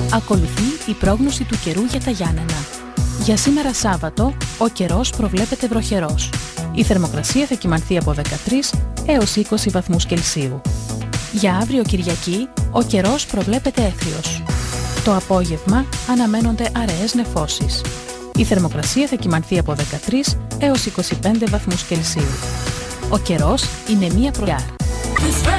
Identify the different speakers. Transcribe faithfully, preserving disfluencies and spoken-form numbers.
Speaker 1: Ακολουθεί η πρόγνωση του καιρού για τα Γιάννενα. Για σήμερα Σάββατο, ο καιρός προβλέπεται βροχερός. Η θερμοκρασία θα κυμανθεί από δεκατρείς έως είκοσι βαθμούς Κελσίου. Για αύριο Κυριακή, ο καιρός προβλέπεται έθριος. Το απόγευμα αναμένονται αραιές νεφώσεις. Η θερμοκρασία θα κυμανθεί από δεκατρείς έως είκοσι πέντε βαθμούς Κελσίου. Ο καιρός είναι μία προγιά.